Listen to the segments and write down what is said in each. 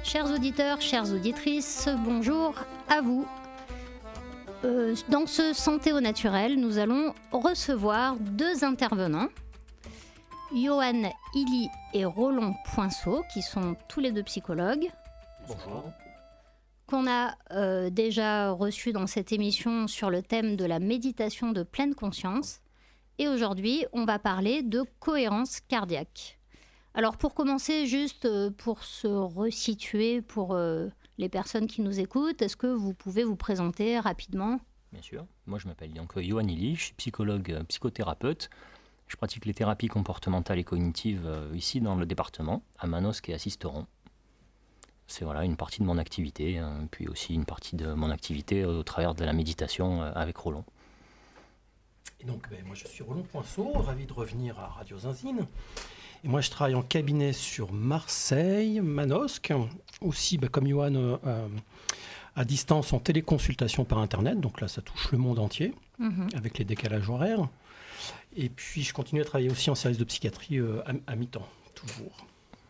Chers auditeurs, chères auditrices, bonjour à vous. Dans ce Santé au naturel, nous allons recevoir deux intervenants, Johan Hilly et Roland Poinceau, qui sont tous les deux psychologues. Bonjour. Qu'on a déjà reçus dans cette émission sur le thème de la méditation de pleine conscience. Et aujourd'hui, on va parler de cohérence cardiaque. Alors pour commencer, juste pour se resituer pour les personnes qui nous écoutent, est-ce que vous pouvez vous présenter rapidement ? Bien sûr. Moi, je m'appelle donc Johan Hilly, je suis psychologue, psychothérapeute. Je pratique les thérapies comportementales et cognitives ici dans le département, à Manosque et à Sisteron. C'est une partie de mon activité, puis aussi une partie de mon activité au travers de la méditation avec Roland. Et donc, moi je suis Roland Poinceau, ravi de revenir à Radio Zinzine. Et moi je travaille en cabinet sur Marseille, Manosque, aussi comme Johan à distance en téléconsultation par internet, donc là ça touche le monde entier, avec les décalages horaires. Et puis je continue à travailler aussi en service de psychiatrie à mi-temps, toujours.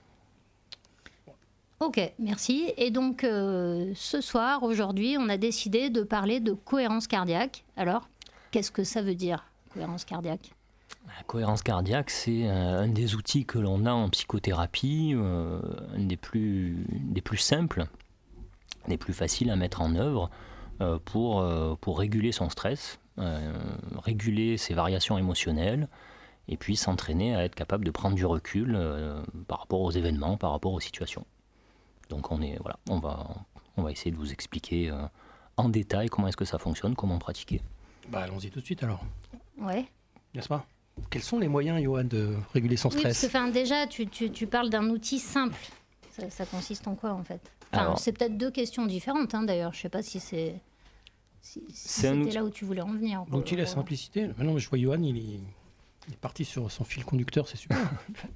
Ok, merci. Et donc ce soir, aujourd'hui, on a décidé de parler de cohérence cardiaque. Alors, qu'est-ce que ça veut dire, cohérence cardiaque ? La cohérence cardiaque, c'est un des outils que l'on a en psychothérapie, un des plus simples, des plus faciles à mettre en œuvre pour réguler son stress, réguler ses variations émotionnelles, et puis s'entraîner à être capable de prendre du recul par rapport aux événements, par rapport aux situations. Donc on va essayer de vous expliquer en détail comment est-ce que ça fonctionne, comment pratiquer. Allons-y tout de suite alors. Ouais. N'est-ce pas ? Quels sont les moyens, Johan, de réguler son stress ? Oui, parce que déjà, tu parles d'un outil simple. Ça consiste en quoi, en fait ? Alors, c'est peut-être deux questions différentes, d'ailleurs. Je ne sais pas si c'était là où tu voulais en venir. L'outil, la simplicité. Non, mais je vois Johan, il est parti sur son fil conducteur, c'est super.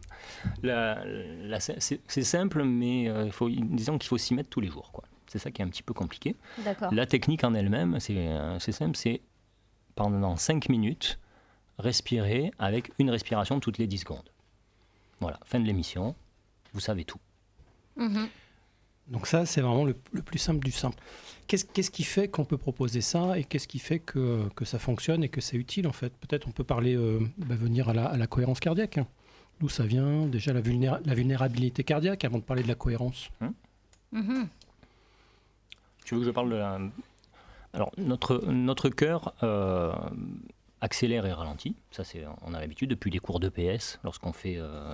C'est simple, mais disons qu'il faut s'y mettre tous les jours, quoi. C'est ça qui est un petit peu compliqué. D'accord. La technique en elle-même, c'est simple, c'est pendant 5 minutes, respirer avec une respiration toutes les 10 secondes. Voilà, fin de l'émission, vous savez tout. Donc ça, c'est vraiment le plus simple du simple. Qu'est-ce qui fait qu'on peut proposer ça et qu'est-ce qui fait que ça fonctionne et que c'est utile en fait ? Peut-être on peut parler, venir à la cohérence cardiaque. D'où ça vient déjà la vulnérabilité cardiaque avant de parler de la cohérence. Tu veux que je parle de la... Alors, notre cœur accélère et ralentit. Ça, on a l'habitude depuis les cours d'EPS. Lorsqu'on fait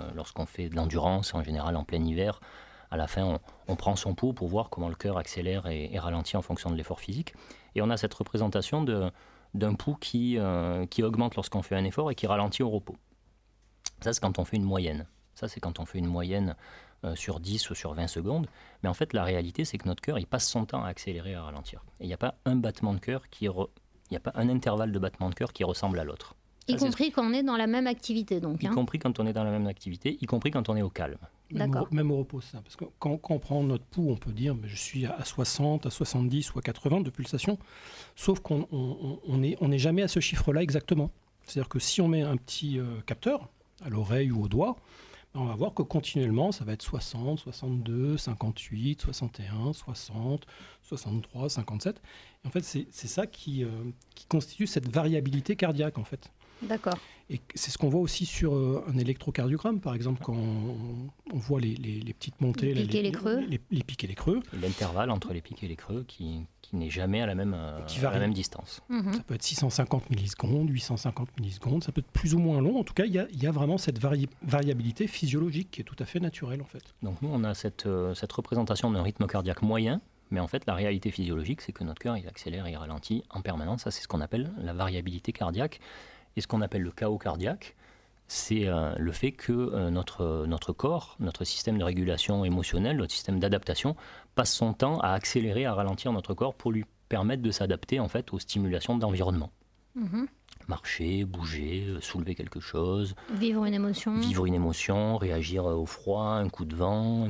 de l'endurance, en général en plein hiver, à la fin, on prend son pouls pour voir comment le cœur accélère et ralentit en fonction de l'effort physique. Et on a cette représentation d'un pouls qui augmente lorsqu'on fait un effort et qui ralentit au repos. Ça, c'est quand on fait une moyenne. Ça, c'est quand on fait une moyenne sur 10 ou sur 20 secondes. Mais en fait, la réalité, c'est que notre cœur, il passe son temps à accélérer et à ralentir. Et il n'y a pas un battement de cœur il n'y a pas un intervalle de battement de cœur qui ressemble à l'autre. Y compris quand on est dans la même activité, donc. Y compris quand on est dans la même activité, y compris quand on est au calme. Même au repos, ça. Parce que quand on prend notre pouls, on peut dire je suis à 60, à 70 ou à 80 de pulsations. Sauf qu'on n'est jamais à ce chiffre-là exactement. C'est-à-dire que si on met un petit capteur à l'oreille ou au doigt, on va voir que continuellement, ça va être 60, 62, 58, 61, 60, 63, 57. Et en fait, c'est ça qui constitue cette variabilité cardiaque, en fait. D'accord. Et c'est ce qu'on voit aussi sur un électrocardiogramme, par exemple, quand on voit les petites montées. Les pics et les creux. Les pics et les creux. L'intervalle entre les pics et les creux qui n'est jamais à la même distance. Ça peut être 650 millisecondes, 850 millisecondes, ça peut être plus ou moins long. En tout cas, il y a vraiment cette variabilité physiologique qui est tout à fait naturelle, en fait. Donc nous, on a cette représentation d'un rythme cardiaque moyen, mais en fait, la réalité physiologique, c'est que notre cœur, il accélère et il ralentit en permanence. Ça, c'est ce qu'on appelle la variabilité cardiaque. Et ce qu'on appelle le chaos cardiaque, c'est le fait que notre corps, notre système de régulation émotionnelle, notre système d'adaptation, passe son temps à accélérer, à ralentir notre corps pour lui permettre de s'adapter en fait aux stimulations de l'environnement. Marcher, bouger, soulever quelque chose. Vivre une émotion, réagir au froid, un coup de vent,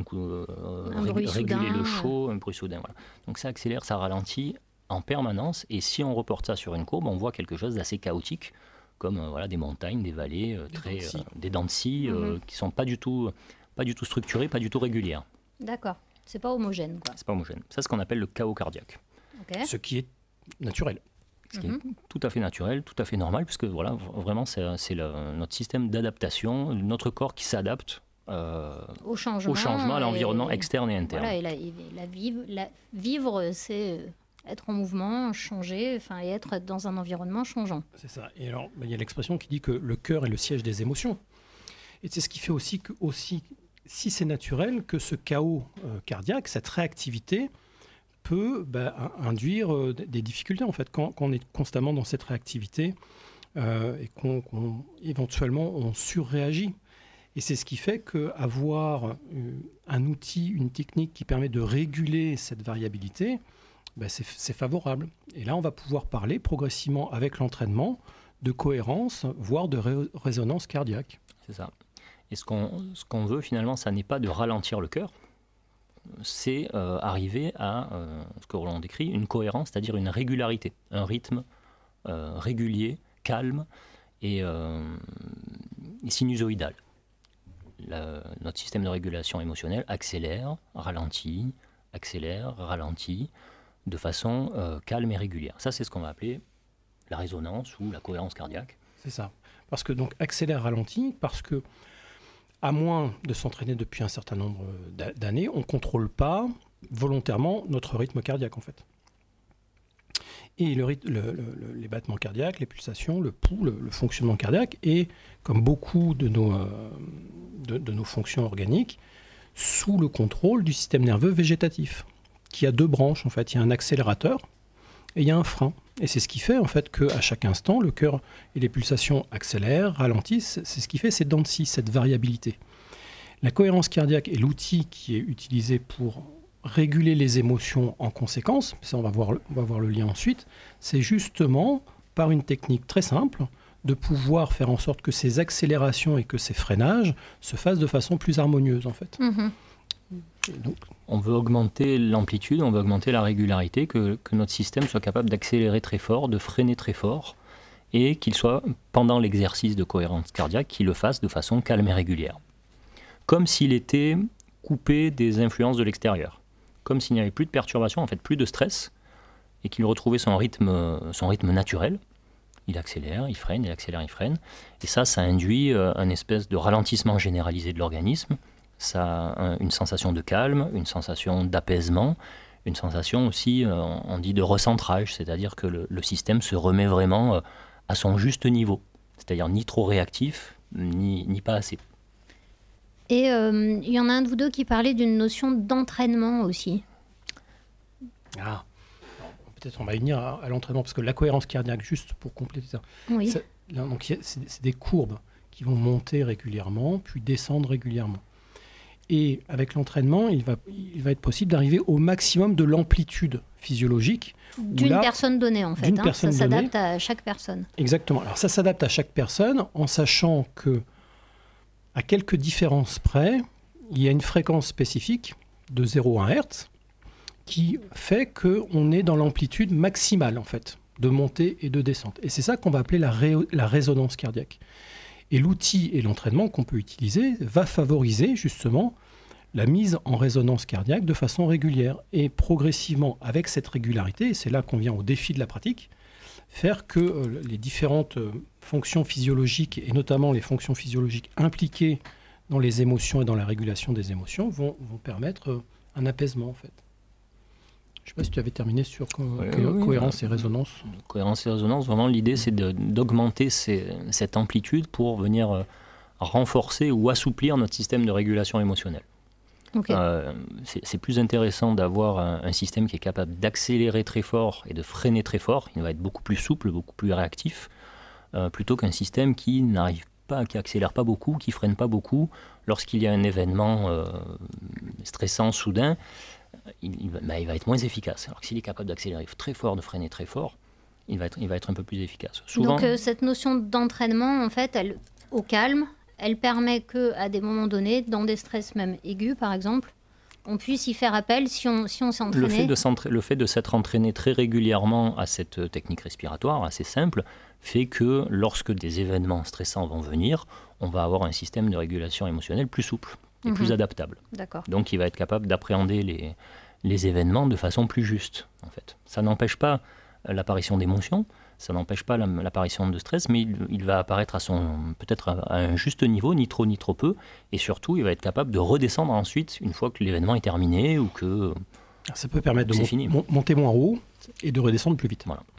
réguler le chaud, un bruit soudain. Voilà. Donc ça accélère, ça ralentit en permanence. Et si on reporte ça sur une courbe, on voit quelque chose d'assez chaotique, comme des montagnes, des vallées, des dents de scie qui ne sont pas du tout structurées, pas du tout régulières. D'accord. C'est pas homogène, quoi. C'est pas homogène. Ça, c'est ce qu'on appelle le chaos cardiaque. Ok. Ce qui est naturel. Ce qui est tout à fait naturel, tout à fait normal, puisque voilà, vraiment, c'est notre système d'adaptation, notre corps qui s'adapte au changement, à l'environnement externe et interne. Voilà, vivre, c'est être en mouvement, changer, et être dans un environnement changeant. C'est ça. Et alors, il y a l'expression qui dit que le cœur est le siège des émotions. Et c'est ce qui fait aussi que, si c'est naturel, que ce chaos cardiaque, cette réactivité, peut induire des difficultés, en fait, quand on est constamment dans cette réactivité et éventuellement on surréagit. Et c'est ce qui fait qu'avoir un outil, une technique qui permet de réguler cette variabilité, c'est favorable. Et là, on va pouvoir parler progressivement avec l'entraînement de cohérence, voire de résonance cardiaque. C'est ça. Et ce qu'on veut finalement, ça n'est pas de ralentir le cœur, c'est arriver à ce que l'on décrit, une cohérence, c'est-à-dire une régularité, un rythme régulier, calme et sinusoïdal. Notre système de régulation émotionnelle accélère, ralentit, de façon calme et régulière. Ça, c'est ce qu'on va appeler la résonance ou la cohérence cardiaque. C'est ça. Parce que donc accélère, ralentit, parce que à moins de s'entraîner depuis un certain nombre d'années, on ne contrôle pas volontairement notre rythme cardiaque, en fait. Et les battements cardiaques, les pulsations, le pouls, le fonctionnement cardiaque, est, comme beaucoup de nos fonctions organiques, sous le contrôle du système nerveux végétatif, qui a deux branches, en fait. Il y a un accélérateur et il y a un frein. Et c'est ce qui fait, en fait, qu'à chaque instant, le cœur et les pulsations accélèrent, ralentissent. C'est ce qui fait ces dents de scie, cette variabilité. La cohérence cardiaque est l'outil qui est utilisé pour réguler les émotions en conséquence. Ça, on va voir le lien ensuite. C'est justement, par une technique très simple, de pouvoir faire en sorte que ces accélérations et que ces freinages se fassent de façon plus harmonieuse, en fait. Donc, on veut augmenter l'amplitude, on veut augmenter la régularité, que notre système soit capable d'accélérer très fort, de freiner très fort, et qu'il soit, pendant l'exercice de cohérence cardiaque, qu'il le fasse de façon calme et régulière. Comme s'il était coupé des influences de l'extérieur. Comme s'il n'y avait plus de perturbation, en fait plus de stress, et qu'il retrouvait son rythme naturel. Il accélère, il freine, il accélère, il freine. Et ça induit un espèce de ralentissement généralisé de l'organisme. Ça a une sensation de calme, une sensation d'apaisement, une sensation aussi, on dit, de recentrage, c'est-à-dire que le système se remet vraiment à son juste niveau, c'est-à-dire ni trop réactif, ni pas assez. Et il y en a un de vous deux qui parlait d'une notion d'entraînement aussi. Ah, peut-être on va y venir à l'entraînement, parce que la cohérence cardiaque, juste pour compléter ça, oui. C'est des courbes qui vont monter régulièrement, puis descendre régulièrement. Et avec l'entraînement, il va être possible d'arriver au maximum de l'amplitude physiologique. D'une personne donnée, en fait. Ça s'adapte à chaque personne. Exactement. Alors ça s'adapte à chaque personne en sachant que, à quelques différences près, il y a une fréquence spécifique de 0,1 Hz qui fait qu'on est dans l'amplitude maximale, en fait, de montée et de descente. Et c'est ça qu'on va appeler la résonance cardiaque. Et l'outil et l'entraînement qu'on peut utiliser va favoriser justement la mise en résonance cardiaque de façon régulière. Et progressivement, avec cette régularité, et c'est là qu'on vient au défi de la pratique, faire que les différentes fonctions physiologiques, et notamment les fonctions physiologiques impliquées dans les émotions et dans la régulation des émotions, vont permettre un apaisement, en fait. Je ne sais pas si tu avais terminé sur cohérence et résonance. Cohérence et résonance, vraiment l'idée c'est d'augmenter cette amplitude pour venir renforcer ou assouplir notre système de régulation émotionnelle. Okay. C'est plus intéressant d'avoir un système qui est capable d'accélérer très fort et de freiner très fort. Il va être beaucoup plus souple, beaucoup plus réactif, plutôt qu'un système qui n'arrive pas, qui accélère pas beaucoup, qui freine pas beaucoup. Lorsqu'il y a un événement stressant soudain, il va être moins efficace. Alors que s'il est capable d'accélérer très fort, de freiner très fort, il va être un peu plus efficace. Souvent, donc cette notion d'entraînement, en fait, au calme, elle permet qu'à des moments donnés, dans des stress même aigus par exemple, on puisse y faire appel si on s'est entraîné. Le fait de s'être entraîné très régulièrement à cette technique respiratoire assez simple fait que lorsque des événements stressants vont venir, on va avoir un système de régulation émotionnelle plus souple. et plus adaptable. D'accord. Donc il va être capable d'appréhender les événements de façon plus juste, en fait. Ça n'empêche pas l'apparition d'émotions, ça n'empêche pas l'apparition de stress, mais il va apparaître peut-être à un juste niveau, ni trop ni trop peu, et surtout il va être capable de redescendre ensuite une fois que l'événement est terminé ou que ça peut permettre de monter moins haut et de redescendre plus vite. Voilà.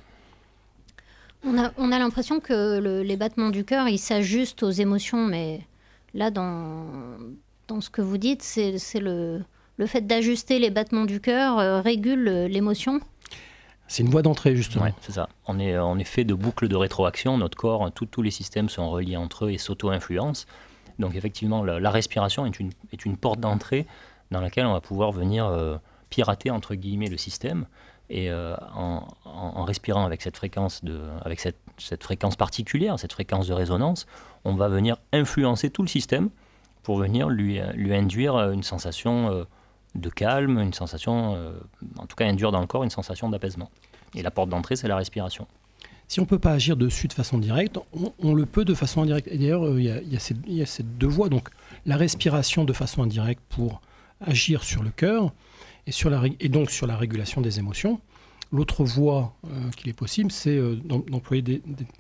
On a l'impression que les battements du cœur, ils s'ajustent aux émotions, mais là, dans ce que vous dites, c'est le fait d'ajuster les battements du cœur régule l'émotion. C'est une voie d'entrée, justement. Ouais, c'est ça. On est fait de boucles de rétroaction. Notre corps, tous les systèmes sont reliés entre eux et s'auto-influencent. Donc effectivement, la respiration est une porte d'entrée dans laquelle on va pouvoir venir pirater, entre guillemets, le système. Et en respirant avec cette fréquence, cette fréquence particulière, cette fréquence de résonance, on va venir influencer tout le système pour venir lui induire une sensation de calme, une sensation, en tout cas induire dans le corps une sensation d'apaisement. Et la porte d'entrée, c'est la respiration. Si on ne peut pas agir dessus de façon directe, on le peut de façon indirecte. Et d'ailleurs, il y a ces deux voies. Donc, la respiration de façon indirecte pour agir sur le cœur et donc sur la régulation des émotions. L'autre voie qu'il est possible, c'est d'employer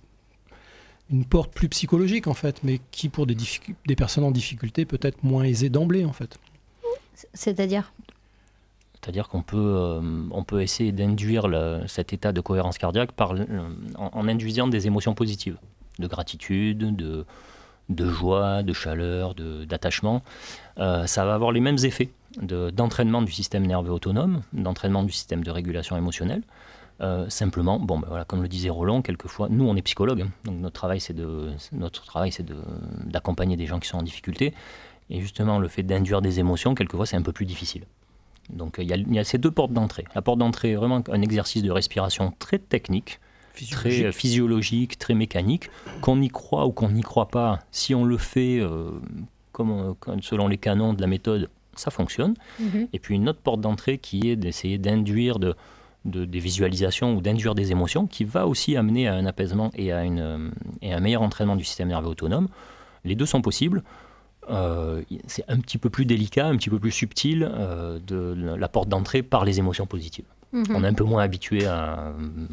une porte plus psychologique, en fait, mais qui, pour des personnes en difficulté, peut être moins aisée d'emblée, en fait. C'est-à-dire qu'on peut essayer d'induire cet état de cohérence cardiaque en induisant des émotions positives, de gratitude, de joie, de chaleur, d'attachement. Ça va avoir les mêmes effets d'entraînement du système nerveux autonome, d'entraînement du système de régulation émotionnelle. Simplement, comme le disait Roland, quelquefois, nous on est psychologues, hein, donc notre travail c'est d'accompagner des gens qui sont en difficulté. Et justement, le fait d'induire des émotions, quelquefois, c'est un peu plus difficile. Donc, il y a ces deux portes d'entrée. La porte d'entrée est vraiment un exercice de respiration très technique, très physiologique, très mécanique. Qu'on y croit ou qu'on n'y croit pas, si on le fait selon les canons de la méthode, ça fonctionne. Mm-hmm. Et puis, une autre porte d'entrée qui est d'essayer d'induire des visualisations ou d'induire des émotions, qui va aussi amener à un apaisement et à un meilleur entraînement du système nerveux autonome. Les deux sont possibles. C'est un petit peu plus délicat, un petit peu plus subtil de la porte d'entrée par les émotions positives. Mm-hmm. On est un peu moins habitué à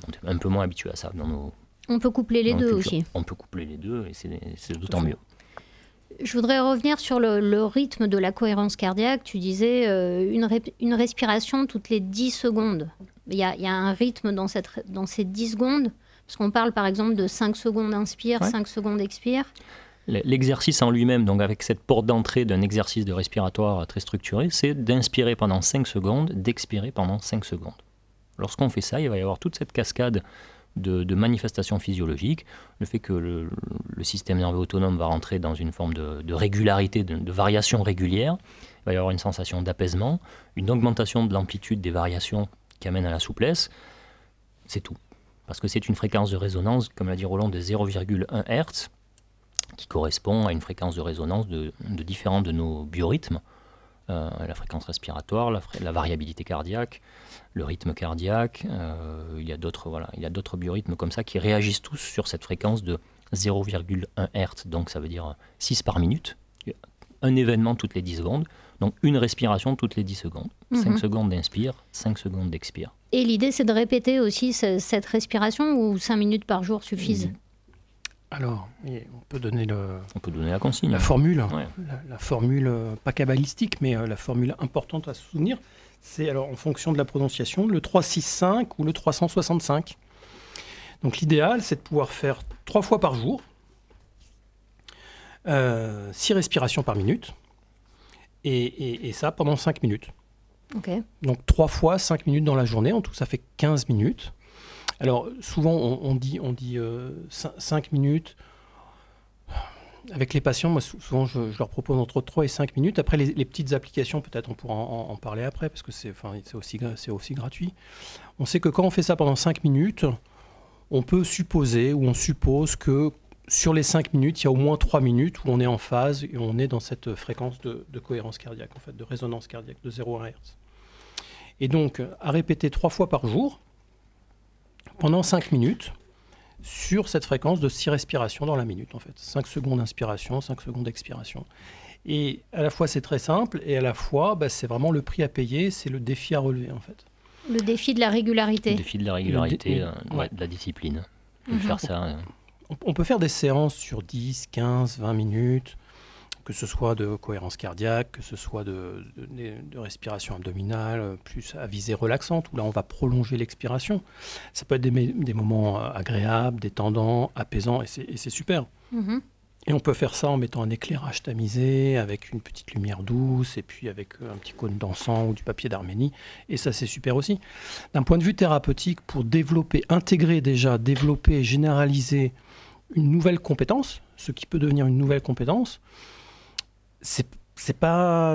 ça dans nos. On peut coupler les deux cultures. Aussi. On peut coupler les deux et c'est d'autant mieux. Je voudrais revenir sur le rythme de la cohérence cardiaque. Tu disais une respiration toutes les 10 secondes. Il y a un rythme dans ces 10 secondes, parce qu'on parle par exemple de 5 secondes inspire, 5 secondes expire. L'exercice en lui-même, donc avec cette porte d'entrée d'un exercice de respiratoire très structuré, c'est d'inspirer pendant 5 secondes, d'expirer pendant 5 secondes. Lorsqu'on fait ça, il va y avoir toute cette cascade de manifestations physiologiques, le fait que le système nerveux autonome va rentrer dans une forme de régularité, de variation régulière, il va y avoir une sensation d'apaisement, une augmentation de l'amplitude des variations qui amène à la souplesse, c'est tout. Parce que c'est une fréquence de résonance, comme l'a dit Roland, de 0,1 Hz, qui correspond à une fréquence de résonance de différents de nos biorhythmes, la fréquence respiratoire, la variabilité cardiaque, le rythme cardiaque, il y a d'autres biorhythmes comme ça qui réagissent tous sur cette fréquence de 0,1 Hz, donc ça veut dire 6 par minute, un événement toutes les 10 secondes, donc une respiration toutes les 10 secondes, 5 secondes d'inspire, 5 secondes d'expire. Et l'idée c'est de répéter aussi cette respiration ou 5 minutes par jour suffisent? Alors, on peut donner la consigne. La formule, ouais. la formule pas kabbalistique, mais la formule importante à se souvenir, c'est alors en fonction de la prononciation, le 365 ou le 365. Donc l'idéal, c'est de pouvoir faire 3 fois par jour, 6 respirations par minute, et ça pendant 5 minutes. Okay. Donc 3 fois 5 minutes dans la journée, en tout ça fait 15 minutes. Alors, souvent, on dit 5 minutes. Avec les patients, moi, souvent, je leur propose entre 3 et 5 minutes. Après, les petites applications, peut-être on pourra en parler après, parce que c'est aussi gratuit. On sait que quand on fait ça pendant 5 minutes, on peut supposer, ou on suppose que sur les 5 minutes, il y a au moins 3 minutes où on est en phase et on est dans cette fréquence de cohérence cardiaque, en fait, de résonance cardiaque de 0,1 Hz. Et donc, à répéter 3 fois par jour, pendant 5 minutes, sur cette fréquence de 6 respirations dans la minute, en fait. 5 secondes d'inspiration, 5 secondes d'expiration. Et à la fois, c'est très simple, et à la fois, c'est vraiment le prix à payer, c'est le défi à relever, en fait. Le défi de la régularité. Le défi de la régularité, de la discipline. De faire ça. On peut faire des séances sur 10, 15, 20 minutes, que ce soit de cohérence cardiaque, que ce soit de respiration abdominale, plus à visée relaxante, où là, on va prolonger l'expiration. Ça peut être des moments agréables, détendants, apaisants, et c'est super. Et on peut faire ça en mettant un éclairage tamisé, avec une petite lumière douce, et puis avec un petit cône d'encens ou du papier d'Arménie. Et ça, c'est super aussi. D'un point de vue thérapeutique, pour développer et généraliser une nouvelle compétence, ce qui peut devenir une nouvelle compétence, c'est pas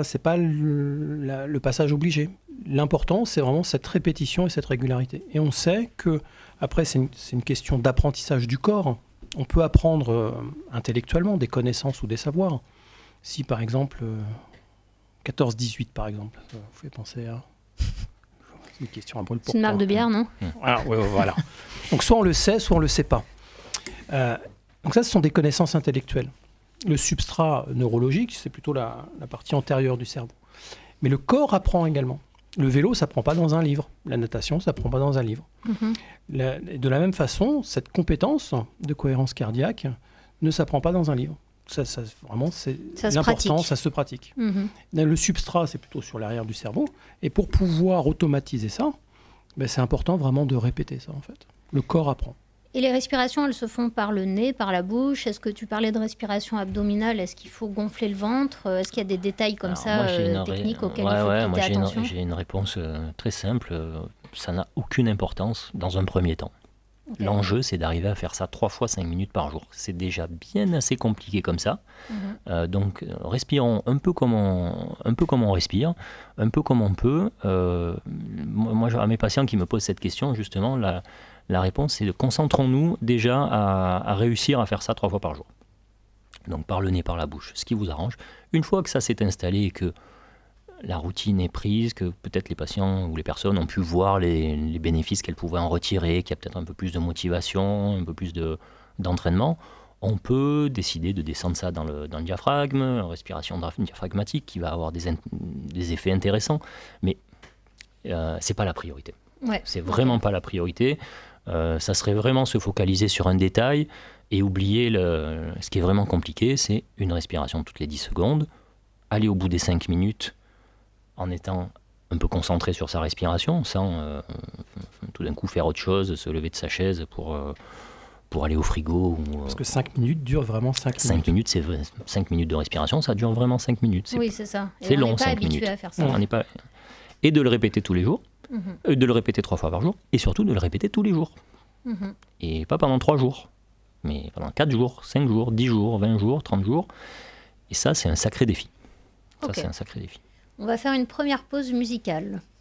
le passage obligé. L'important, c'est vraiment cette répétition et cette régularité. Et on sait que, après, c'est une question d'apprentissage du corps. On peut apprendre intellectuellement des connaissances ou des savoirs. Si, par exemple, 14-18, par exemple, vous pouvez penser à... C'est une question à brûle pour C'est une marque de bière, non? Voilà. Donc, soit on le sait, soit on ne le sait pas. Donc ça, ce sont des connaissances intellectuelles. Le substrat neurologique, c'est plutôt la partie antérieure du cerveau. Mais le corps apprend également. Le vélo, ça ne prend pas dans un livre. La natation, ça ne prend pas dans un livre. De la même façon, cette compétence de cohérence cardiaque ne s'apprend pas dans un livre. Vraiment, c'est l'important, ça se pratique. Le substrat, c'est plutôt sur l'arrière du cerveau. Et pour pouvoir automatiser ça, c'est important vraiment de répéter ça, en fait. Le corps apprend. Et les respirations, elles se font par le nez, par la bouche. Est-ce que tu parlais de respiration abdominale? Est-ce qu'il faut gonfler le ventre? Est-ce qu'il y a des détails comme techniques auxquels il faut prêter attention? J'ai une réponse très simple. Ça n'a aucune importance dans un premier temps. Okay. L'enjeu, c'est d'arriver à faire ça 3 fois 5 minutes par jour. C'est déjà bien assez compliqué comme ça. Donc, respirons un peu comme on respire, un peu comme on peut. Moi, à mes patients qui me posent cette question, justement, la réponse, c'est de concentrons-nous déjà à réussir à faire ça 3 fois par jour. Donc par le nez, par la bouche, ce qui vous arrange. Une fois que ça s'est installé et que la routine est prise, que peut-être les patients ou les personnes ont pu voir les bénéfices qu'elles pouvaient en retirer, qu'il y a peut-être un peu plus de motivation, un peu plus d'entraînement, on peut décider de descendre ça dans le diaphragme, respiration diaphragmatique qui va avoir des effets intéressants, mais c'est pas la priorité. C'est vraiment pas la priorité. Ça serait vraiment se focaliser sur un détail et oublier ce qui est vraiment compliqué, c'est une respiration toutes les 10 secondes, aller au bout des 5 minutes en étant un peu concentré sur sa respiration, sans tout d'un coup faire autre chose, se lever de sa chaise pour aller au frigo. Parce que 5 minutes durent vraiment 5 minutes. 5 minutes, c'est 5 minutes de respiration, ça dure vraiment 5 minutes. Oui, c'est ça. C'est long, 5 minutes. On n'est pas habitué à faire ça. On n'est pas... Et de le répéter tous les jours, de le répéter 3 fois par jour, et surtout de le répéter tous les jours. Et pas pendant 3 jours, mais pendant 4 jours, 5 jours, 10 jours, 20 jours, 30 jours. Et ça, c'est un sacré défi. Ça, c'est un sacré défi. On va faire une première pause musicale.